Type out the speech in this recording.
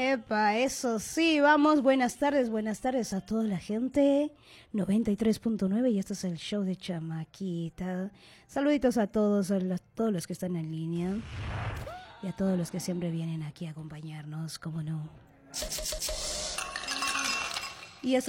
Epa, eso sí, vamos, buenas tardes a toda la gente. 93.9 y esto es el show de Chamaquita. Saluditos a todos los que están en línea y a todos los que siempre vienen aquí a acompañarnos, como no. Y eso